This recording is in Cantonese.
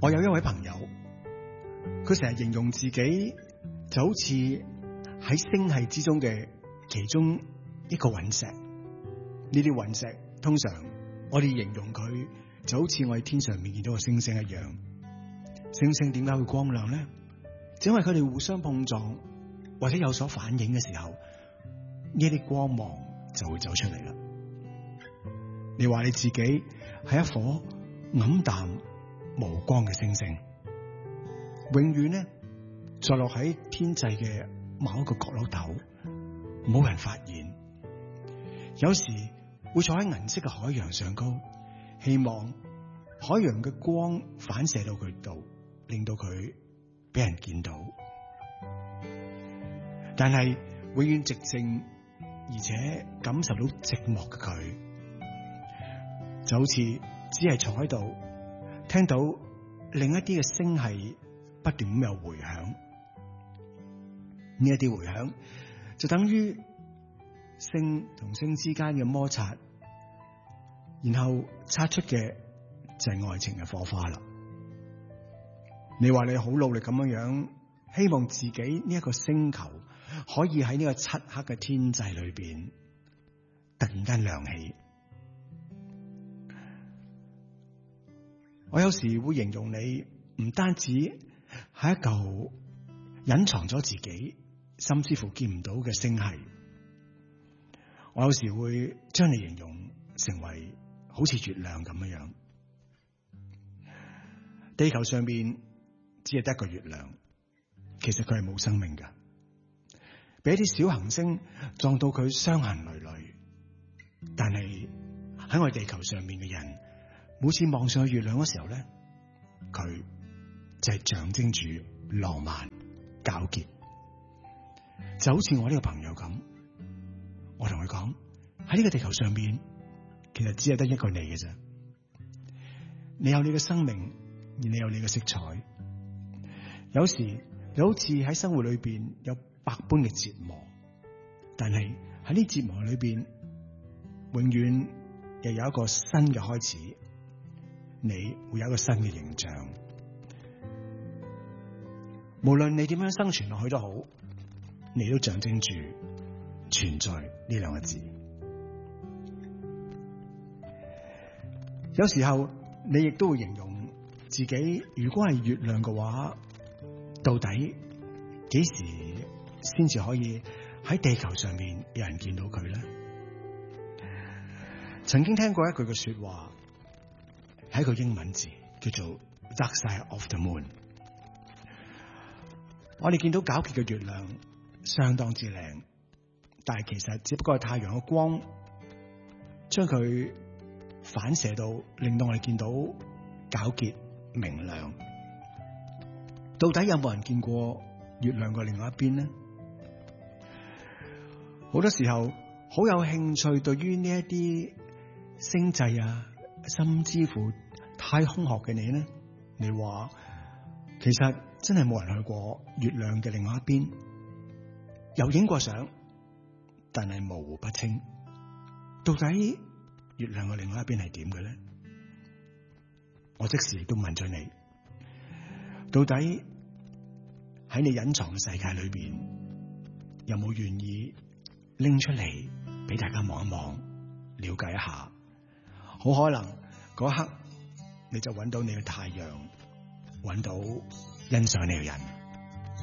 我有一位朋友，佢成日形容自己就好似喺星系之中嘅其中一個隕石。呢啲隕石通常我哋形容佢就好似我哋天上面見到個星星一樣。星星點解會光亮咧？只因為佢哋互相碰撞或者有所反應嘅時候，呢啲光芒就會走出嚟啦。你話你自己係一顆黯淡無光嘅星星，永遠咧坐落喺天際嘅某一個角落頭，冇人發現。有時會坐喺銀色嘅海洋上高，希望海洋嘅光反射到佢度，令到佢俾人見到。但係永遠寂靜而且感受到寂寞嘅佢，就好似只係坐喺度，聽到另一啲嘅聲係不斷咁有回響。呢一啲回響就等於星同星之間嘅摩擦，然後擦出嘅就係愛情嘅火花啦。你話你好努力咁樣希望自己呢一個星球可以喺呢個漆黑嘅天際裏邊突然間亮起。我有時會形容你唔單止係一嚿隱藏咗自己，甚至乎見唔到嘅星系。我有時會將你形容成為好似月亮咁樣。地球上面只係得一個月亮，其實佢係冇生命㗎，俾一啲小行星撞到佢傷痕累累。但係喺我哋地球上面嘅人，每次望上去月亮嘅時候咧，佢就係象徵住浪漫皎潔。就好似我呢個朋友咁，我同佢講，喺呢個地球上面其實只係得一個你嘅啫。你有你嘅生命，而你有你嘅色彩。有時你好似喺生活裏邊有百般嘅折磨，但係喺呢折磨裏邊，永遠又有一個新嘅開始。你會有一個新嘅形象。無論你點樣生存落去都好，你都象徵住存在呢兩個字。有時候你亦都會形容自己，如果係月亮嘅話，到底幾時先至可以喺地球上面有人見到佢咧？曾經聽過一句嘅說話，係一個英文字，叫做 Dark Side of the Moon。我哋見到皎潔嘅月亮相當之靚，但係其實只不過係太陽嘅光將佢反射到，令到我哋見到皎潔明亮。到底有冇人見過月亮嘅另外一邊呢？好多時候好有興趣對於呢一啲星際啊，甚至乎太空學嘅你呢，你話其實真係冇人去過月亮嘅另外一邊，有影過相，但係模糊不清。到底月亮嘅另外一邊係點嘅咧？我即時都問咗你，到底喺你隱藏嘅世界裏邊，有冇願意拎出嚟俾大家望一望，了解一下？好可能嗰刻你就揾到你嘅太陽，揾到欣賞你嘅人。